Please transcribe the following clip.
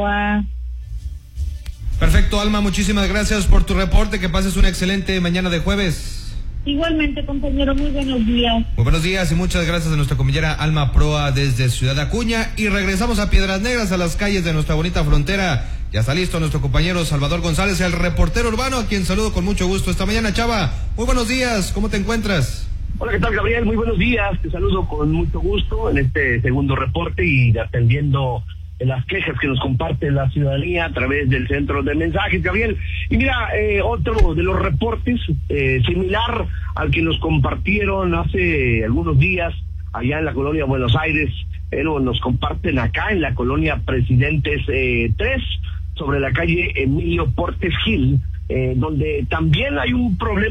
Perfecto, Alma, muchísimas gracias por tu reporte, que pases una excelente mañana de jueves. Igualmente, compañero, muy buenos días. Muy buenos días y muchas gracias a nuestra compañera Alma Proa desde Ciudad Acuña. Y regresamos a Piedras Negras, a las calles de nuestra bonita frontera. Ya está listo nuestro compañero Salvador González, el reportero urbano, a quien saludo con mucho gusto esta mañana. Chava, muy buenos días, ¿cómo te encuentras? Hola, ¿qué tal, Gabriel? Muy buenos días, te saludo con mucho gusto en este segundo reporte y atendiendo las quejas que nos comparte la ciudadanía a través del centro de mensajes, Gabriel. Y mira, otro de los reportes, similar al que nos compartieron hace algunos días allá en la colonia Buenos Aires, pero nos comparten acá en la colonia Presidentes 3, sobre la calle Emilio Portes Gil, donde también hay un problema